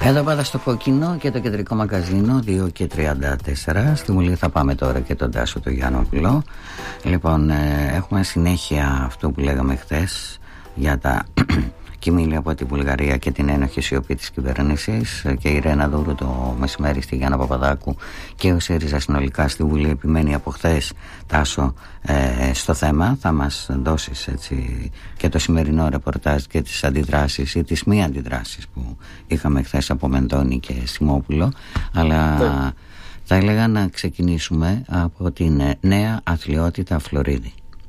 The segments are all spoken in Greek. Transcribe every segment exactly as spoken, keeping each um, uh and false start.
Εδώ πάντα στο κόκκινο και το κεντρικό μαγκαζίνο δύο και τριάντα τέσσερα. Στη Βουλή θα πάμε τώρα και τον Τάσο του Γιαννόπουλο. Λοιπόν, ε, έχουμε συνέχεια αυτό που λέγαμε χθες για τα κοιμήλια από τη Βουλγαρία και την ένοχη σιωπή της κυβέρνησης, και η Ρένα Δούρου το μεσημέρι στη Γιάννα Παπαδάκου και ο ΣΥΡΙΖΑ συνολικά στη Βουλή επιμένει από χθες, Τάσο, ε, στο θέμα. Θα μας δώσεις έτσι και το σημερινό ρεπορτάζ και τις αντιδράσεις ή τις μη αντιδράσεις που είχαμε χθες από Μεντώνη και Σιμόπουλο, αλλά yeah. θα έλεγα να ξεκινήσουμε από την νέα αθλειότητα Φλωρίδη.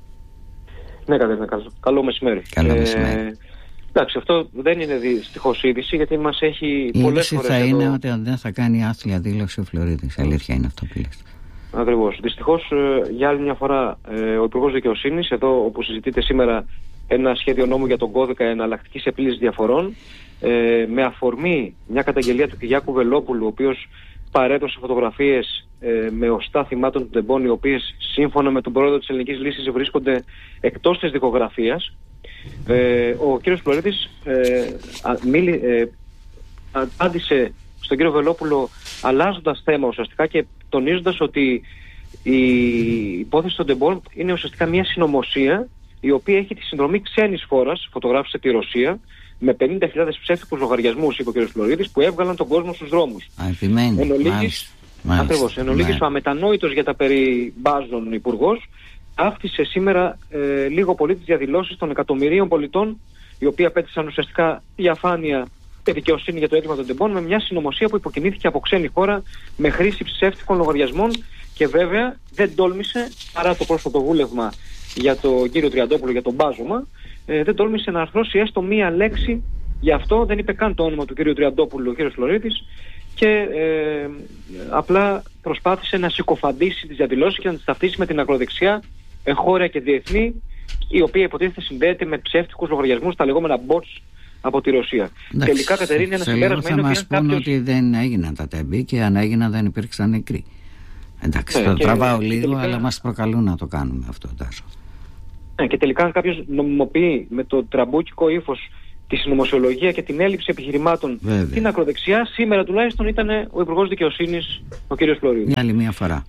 Ναι, Κατερίνα, καλό, καλό μεσημέρι. Καλό ε... μεσημέρι. Εντάξει, αυτό δεν είναι δυστυχώς είδηση, γιατί μας έχει η πολλές φορές. Η είδηση θα εδώ... είναι ότι δεν θα κάνει άθλια δήλωση ο Φλωρίδης. Αλήθεια είναι αυτό που λες. Ακριβώς. Δυστυχώς, για άλλη μια φορά, ο Υπουργός Δικαιοσύνης, εδώ όπου συζητείται σήμερα ένα σχέδιο νόμου για τον κώδικα εναλλακτικής επίλυσης διαφορών, με αφορμή μια καταγγελία του Κυριάκου Βελόπουλου, ο οποίος παρέδωσε φωτογραφίες με οστά θυμάτων του τεμπών, οι οποίες σύμφωνα με τον πρόεδρο της Ελληνικής Λύσης βρίσκονται εκτός της δικογραφίας. Ε, ο κύριος Φλωρίδης ε, μίλη, ε, απάντησε στον κύριο Βελόπουλο αλλάζοντας θέμα ουσιαστικά και τονίζοντας ότι η υπόθεση των τεμπών είναι ουσιαστικά μια συνωμοσία η οποία έχει τη συνδρομή ξένης χώρας, φωτογράφησε τη Ρωσία, με πενήντα χιλιάδες ψεύτικους λογαριασμούς, είπε ο κύριος Φλωρίδης, που έβγαλαν τον κόσμο στους δρόμους. Επιμένει. Εν ολίγης, ακριβώς, εν ολίγης, ο αμετανόητος για τα περί μπάζων υπουργός άφησε σήμερα ε, λίγο πολύ τις διαδηλώσεις των εκατομμυρίων πολιτών, οι οποίοι απέτησαν ουσιαστικά διαφάνεια και δικαιοσύνη για το έγκλημα των τεμπών, με μια συνωμοσία που υποκινήθηκε από ξένη χώρα με χρήση ψεύτικων λογαριασμών, και βέβαια δεν τόλμησε, παρά το πρόσφατο βούλευμα για τον κύριο Τριαντόπουλο για τον μπάζωμα, ε, δεν τόλμησε να αρθρώσει έστω μία λέξη γι' αυτό, δεν είπε καν το όνομα του κύριου Τριαντόπουλου ο κύριος Φλωρίδης, και ε, απλά προσπάθησε να συκοφαντήσει τις διαδηλώσεις και να τις ταυτίσει με την ακροδεξιά, εγχώρια και διεθνή, η οποία υποτίθεται συνδέεται με ψεύτικους λογαριασμούς, τα λεγόμενα bots από τη Ρωσία. Εντάξει, τελικά, Κατερίνα, ένα συμπέρασμα είναι ότι. Θα μας πούν κάποιος... ότι δεν έγιναν τα τέμπη, και αν έγιναν δεν υπήρξαν νεκροί. Εντάξει, ναι, το και, τραβάω και λίγο, τελικά... αλλά μας προκαλούν να το κάνουμε αυτό, Τάσο. Ναι, και τελικά, αν κάποιος νομιμοποιεί με το τραμπούκικο ύφος τη συνωμοσιολογία και την έλλειψη επιχειρημάτων Βέβαια. την ακροδεξιά, σήμερα τουλάχιστον ήταν ο Υπουργός Δικαιοσύνης, ο κ. Φλωρίδης. Για άλλη μία φορά.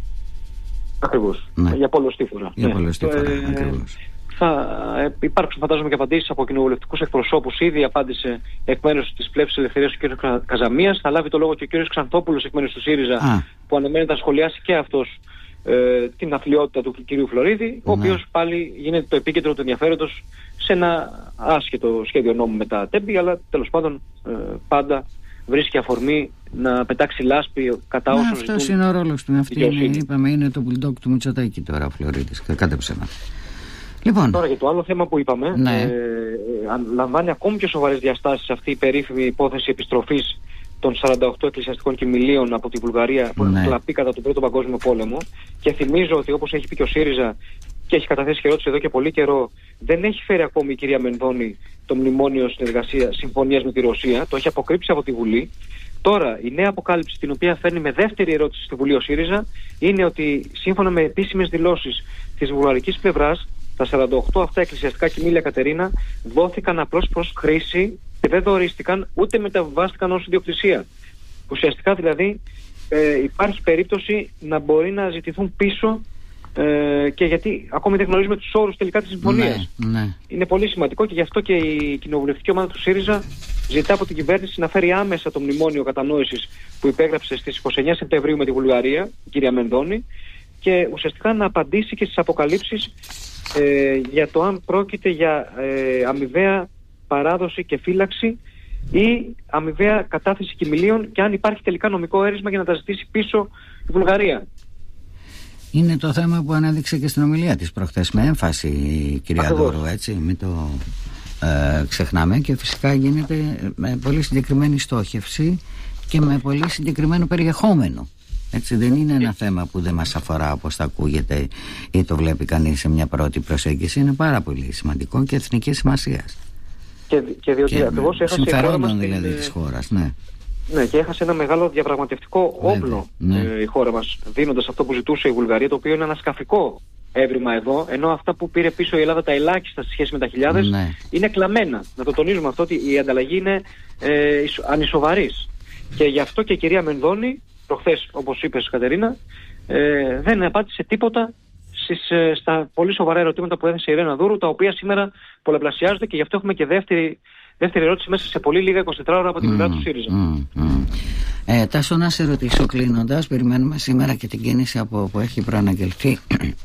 Ακριβώς. Ναι. Για πολλωστή φορά. Για ναι. πολλωστή φορά, ε, ακριβώς. Θα υπάρξουν, φαντάζομαι, και απαντήσεις από κοινοβουλευτικούς εκπροσώπους. Ήδη απάντησε εκ μέρους της Πλεύσης Ελευθερίας ο κ. Καζαμίας. Θα λάβει το λόγο και ο κ. Ξανθόπουλος εκ μέρους του ΣΥΡΙΖΑ, Α. που αναμένεται να σχολιάσει και αυτός ε, την αθλειότητα του κ. Φλωρίδη, ναι. ο οποίος πάλι γίνεται το επίκεντρο του ενδιαφέροντος σε ένα άσχετο σχέδιο νόμου με τα τέμπη, αλλά τέλος πάντων ε, πάντα βρίσκει αφορμή να πετάξει λάσπη κατά όσων ζητούν. Αυτός είναι ο ρόλος του. Αυτή είναι, είπαμε, είναι το bulldog του Μητσοτάκη τώρα ο Φλωρίδης. Κάτε ψέματα. Λοιπόν. Τώρα για το άλλο θέμα που είπαμε, ναι. ε, λαμβάνει ακόμη πιο σοβαρές διαστάσεις αυτή η περίφημη υπόθεση επιστροφής των σαράντα οκτώ εκκλησιαστικών κοιμηλίων από τη Βουλγαρία που ναι. έχουν κλαπεί κατά τον Πρώτο Παγκόσμιο Πόλεμο. Και θυμίζω ότι, όπως έχει πει και ο ΣΥΡΙΖΑ και έχει καταθέσει και ερώτηση εδώ και πολύ καιρό, δεν έχει φέρει ακόμη η κυρία Μενδώνη το μνημόνιο συνεργασία συμφωνίας με τη Ρωσία, το έχει αποκρύψει από τη Βουλή. Τώρα, η νέα αποκάλυψη, την οποία φέρνει με δεύτερη ερώτηση στη Βουλή ο ΣΥΡΙΖΑ, είναι ότι σύμφωνα με επίσημες δηλώσεις της βουλγαρικής πλευράς, τα σαράντα οκτώ αυτά εκκλησιαστικά κοιμήλια, Κατερίνα, δόθηκαν απλώς προς χρήση και δεν δωρίστηκαν ούτε μεταβιβάστηκαν ως ιδιοκτησία. Ουσιαστικά δηλαδή ε, υπάρχει περίπτωση να μπορεί να ζητηθούν πίσω, ε, και γιατί ακόμη δεν γνωρίζουμε τους όρους τελικά της συμφωνίας. Ναι, ναι. Είναι πολύ σημαντικό, και γι' αυτό και η κοινοβουλευτική ομάδα του ΣΥΡΙΖΑ ζητά από την κυβέρνηση να φέρει άμεσα το μνημόνιο κατανόησης που υπέγραψε στις είκοσι εννέα Σεπτεμβρίου με τη Βουλγαρία, η κυρία Μενδώνη, και ουσιαστικά να απαντήσει και στις αποκαλύψεις ε, για το αν πρόκειται για ε, αμοιβαία παράδοση και φύλαξη ή αμοιβαία κατάθεση κοιμηλίων, και αν υπάρχει τελικά νομικό αίρισμα για να τα ζητήσει πίσω η Βουλγαρία. Είναι το θέμα που ανέδειξε και στην ομιλία της προχθές με έμφαση η κυρία Δώρου, έτσι, μην το ε, ξεχνάμε, και φυσικά γίνεται με πολύ συγκεκριμένη στόχευση και με πολύ συγκεκριμένο περιεχόμενο. Έτσι, δεν είναι ένα θέμα που δεν μας αφορά, όπως θα ακούγεται ή το βλέπει κανείς σε μια πρώτη προσέγγιση. Είναι πάρα πολύ σημαντικό και εθνικής σημασίας. Και, και διότι και ακριβώς έχασε συμφερόντων δηλαδή την... της χώρας, ναι. Ναι, και έχασε ένα μεγάλο διαπραγματευτικό Βέβαια, όπλο ναι. ε, η χώρα μας, δίνοντας αυτό που ζητούσε η Βουλγαρία, το οποίο είναι ένα σκαφικό έβριμα εδώ, ενώ αυτά που πήρε πίσω η Ελλάδα, τα ελάχιστα στη σχέση με τα χιλιάδες, ναι. είναι κλαμμένα. Να το τονίζουμε αυτό, ότι η ανταλλαγή είναι ε, ανισοβαρής. Και γι' αυτό και η κυρία Μενδώνη, προχθές, όπως είπες Κατερίνα, ε, δεν απάντησε τίποτα στις, ε, στα πολύ σοβαρά ερωτήματα που έθεσε η Ιρένα Δούρου, τα οποία σήμερα πολλαπλασιάζονται, και γι' αυτό έχουμε και δεύτερη, δεύτερη ερώτηση μέσα σε πολύ λίγα εικοσιτέσσερις ώρα από την πλευρά mm, του ΣΥΡΙΖΑ. Mm, mm. Ε, Τάσο, να σε ρωτήσω κλείνοντας, περιμένουμε σήμερα και την κίνηση από, που έχει προαναγγελθεί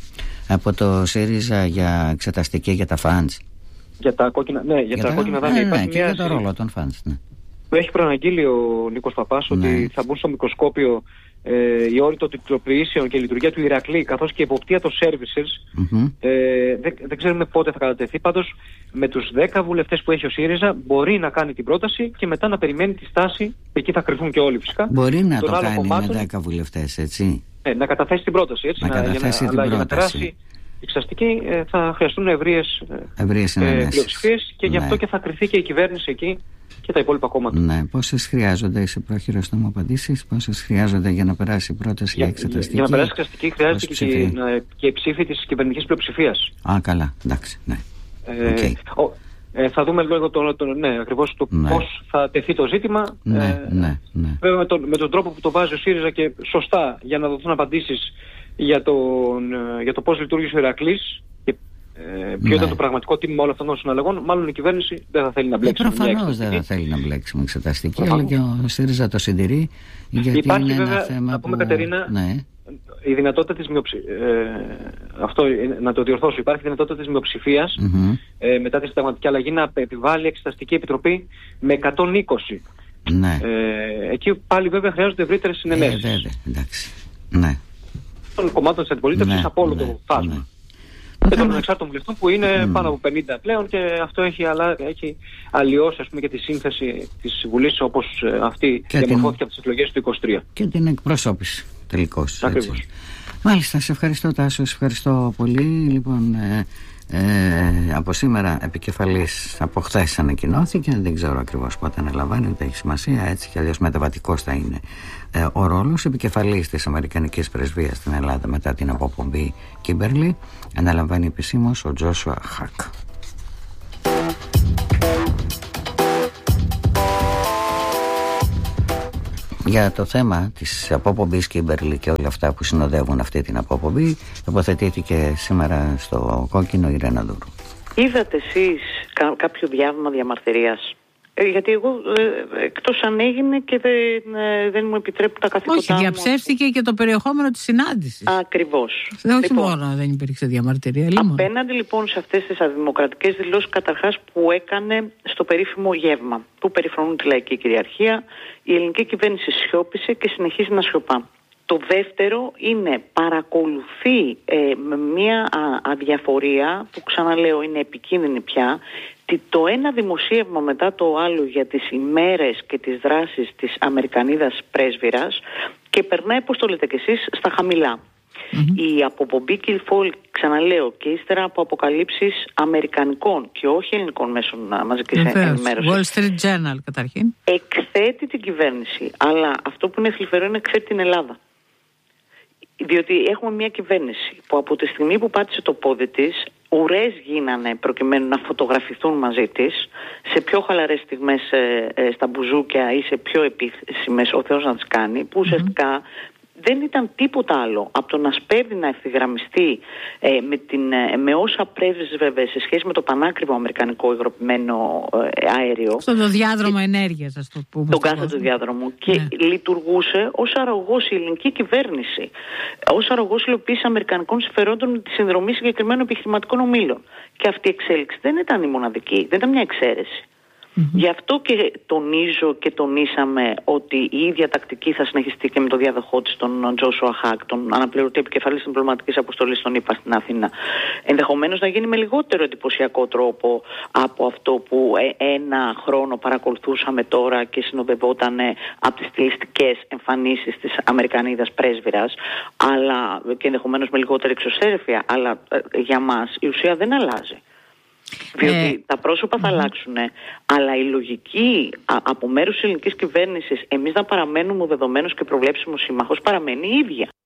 από το ΣΥΡΙΖΑ για εξεταστική για τα φαντς. Για τα κόκκινα, ναι, για, για τα, τα κόκκινα δάνεια. Ναι, ναι, και για το ρόλο των φαντς, ναι. Έχει προαναγγείλει ο Νίκος Παπάς, ναι, ότι θα μπουν στο μικροσκόπιο ε, η όρη των τιτλοποιήσεων και η λειτουργία του Ηρακλή, καθώς και η εποπτεία των services. Mm-hmm. Ε, δεν, δεν ξέρουμε πότε θα κατατεθεί. Πάντως, με τους δέκα βουλευτές που έχει ο ΣΥΡΙΖΑ, μπορεί να κάνει την πρόταση και μετά να περιμένει τη στάση. Εκεί θα κρυφθούν και όλοι φυσικά. Μπορεί να το κάνει κομμάτων, με δέκα βουλευτές, έτσι. Ε, να καταθέσει την πρόταση, έτσι. Να, να καταθέσει για, την αλλά πρόταση. Για να περάσει η εξαστική ε, θα χρειαστούν ευρείες ε, πλειοψηφίες, και γι' αυτό, ναι, και θα κρυθεί και η κυβέρνηση εκεί και τα υπόλοιπα κόμματα. Ναι, πόσες χρειάζονται, είσαι πρόχειρος να μου απαντήσεις, πόσες χρειάζονται για να περάσει η πρόταση για, για εξεταστική? Για να περάσει η εξεταστική χρειάζεται και, και, και η ψήφη της κυβερνητικής πλειοψηφίας. Α, καλά, εντάξει, ναι. Ε, okay. ο, ε, θα δούμε λίγο το, το, ναι, ακριβώς το, ναι, πώς θα τεθεί το ζήτημα. Ναι, ε, ναι, ναι. Βέβαια με, το, με τον τρόπο που το βάζει ο ΣΥΡΙΖΑ, και σωστά, για να δοθούν απαντήσεις για, τον, για το πώς λειτουργήσε ο Ηρακλής και ε, ποιο, ναι, ήταν το πραγματικό τίμημα όλων αυτών των συναλλαγών. Μάλλον η κυβέρνηση δεν θα θέλει να μπλέξει. Ε, προφανώς δεν θα θέλει να μπλέξει με εξεταστική, αλλά και ο ΣΥΡΙΖΑ το συντηρεί. Γιατί υπάρχει είναι βέβαια, ένα θέμα να πούμε, που... Κατερίνα, ναι, η δυνατότητα της μειοψηφίας, ε, αυτό να το διορθώσω, υπάρχει δυνατότητα της μειοψηφίας, mm-hmm, ε, μετά τη συνταγματική αλλαγή να επιβάλλει εξεταστική επιτροπή με εκατόν είκοσι. Ναι. Ε, εκεί πάλι βέβαια χρειάζονται ευρύτερες συνενέσεις. Ε, βέβαια, εντάξει. Ναι. Των κομμάτων της αντιπολίτευσης, ναι, από όλο, ναι, το φάσμα. Ναι. Και των ανεξάρτητων βουλευτών που είναι mm. πάνω από πενήντα πλέον, και αυτό έχει, αλλά, έχει αλλοιώσει, ας πούμε, και τη σύνθεση της Βουλής όπως αυτή διαμορφώθηκε την... από τις εκλογές του είκοσι τρία. Και την εκπροσώπηση τελικώς. Ακριβώς. Μάλιστα, σε ευχαριστώ Τάσο, σε ευχαριστώ πολύ. Λοιπόν, ε, ε, από σήμερα επικεφαλής από χθες ανακοινώθηκε, δεν ξέρω ακριβώς πότε αναλαμβάνει, δεν έχει σημασία, έτσι και αλλιώς μεταβατικός θα είναι ε, ο ρόλος. Επικεφαλής της Αμερικανικής Πρεσβείας στην Ελλάδα μετά την αποπομπή Κίμπερλι αναλαμβάνει επισήμως ο Τζόσουα Χακ. Για το θέμα της αποπομπής Κίμπερλι και όλα αυτά που συνοδεύουν αυτή την αποπομπή, τοποθετήθηκε σήμερα στο κόκκινο η Ιρένα Δούρου. Είδατε εσείς κά- κάποιο διάβημα διαμαρτυρίας? Ε, γιατί εγώ ε, εκτός αν έγινε και δεν, ε, δεν μου επιτρέπουν τα καθήκοντά μου. Όχι, διαψεύστηκε και το περιεχόμενο της συνάντησης. Ακριβώς. Δεν, όχι λοιπόν, μόνο δεν υπήρξε διαμαρτυρία. Λίμον. Απέναντι λοιπόν σε αυτές τις αδημοκρατικές δηλώσεις, καταρχάς, που έκανε στο περίφημο γεύμα, που περιφρονούν τη λαϊκή κυριαρχία, η ελληνική κυβέρνηση σιώπησε και συνεχίζει να σιωπά. Το δεύτερο είναι παρακολουθεί ε, με μια α, αδιαφορία που, ξαναλέω, είναι επικίνδυνη πια, το ένα δημοσίευμα μετά το άλλο για τις ημέρες και τις δράσεις της Αμερικανίδας πρέσβυρας και περνάει, πώς το λέτε κι εσείς, στα χαμηλά. Mm-hmm. Η αποπομπή Κιλφόλ, ξαναλέω, και ύστερα από αποκαλύψεις αμερικανικών και όχι ελληνικών μέσων μαζικής ενημέρωσης, Wall Street Journal καταρχήν, εκθέτει την κυβέρνηση, αλλά αυτό που είναι θλιβερό είναι εκθέτει την Ελλάδα. Διότι έχουμε μια κυβέρνηση που από τη στιγμή που πάτησε το πόδι της, ουρές γίνανε προκειμένου να φωτογραφηθούν μαζί της σε πιο χαλαρές στιγμές ε, ε, στα μπουζούκια ή σε πιο επίσημες ο Θεός να τις κάνει, που ουσιαστικά mm-hmm. δεν ήταν τίποτα άλλο από το να σπέβδει να ευθυγραμμιστεί ε, με, την, ε, με όσα πρέσβευε σε σχέση με το πανάκριβο αμερικανικό υγροποιημένο ε, αέριο. Στο διάδρομο ενέργειας, ας το πούμε. Τον κάθε του διάδρομο. Και ναι. λειτουργούσε ως αρρωγός η ελληνική κυβέρνηση, ως αρρωγός υλοποίησης αμερικανικών συμφερόντων με τη συνδρομή συγκεκριμένων επιχειρηματικών ομίλων. Και αυτή η εξέλιξη δεν ήταν η μοναδική, δεν ήταν μια εξαίρεση. Mm-hmm. Γι' αυτό και τονίζω και τονίσαμε ότι η ίδια τακτική θα συνεχιστεί και με το διάδοχό της, τον Τζόσουα Χακ, τον αναπληρωτή επικεφαλής διπλωματικής αποστολής των ΗΠΑ στην Αθήνα. Ενδεχομένως να γίνει με λιγότερο εντυπωσιακό τρόπο από αυτό που ένα χρόνο παρακολουθούσαμε τώρα και συνοδευόταν από τις στιλιστικές εμφανίσεις της Αμερικανίδας πρέσβυρας, αλλά και ενδεχομένως με λιγότερη εξωστρέφεια. Αλλά για μας η ουσία δεν αλλάζει. Διότι ε, τα πρόσωπα θα mm-hmm. αλλάξουν, αλλά η λογική α, από μέρους της ελληνικής κυβέρνησης εμείς να παραμένουμε δεδομένους και προβλέψιμος σύμμαχος παραμένει η ίδια.